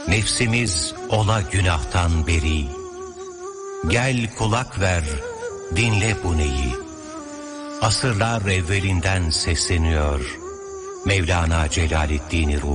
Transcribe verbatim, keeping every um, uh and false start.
Nefsimiz ola günahtan beri. Gel kulak ver, dinle bu neyi. Asırlar evvelinden sesleniyor Mevlana Celaleddin ruhu.